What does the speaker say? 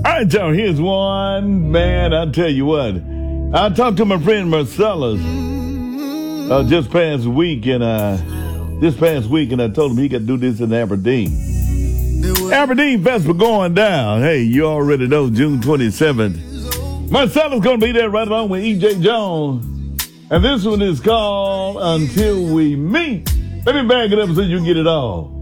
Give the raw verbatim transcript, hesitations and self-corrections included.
All right, y'all, here's one. Man, I tell you what. I talked to my friend Marcellus uh, just past week, and uh, this past week, and I told him he could do this in Aberdeen. Aberdeen Festival going down. Hey, you already know, June twenty-seventh. Marcellus going to be there right along with E J Jones. And this one is called Until We Meet. Let me back it up so you get it all.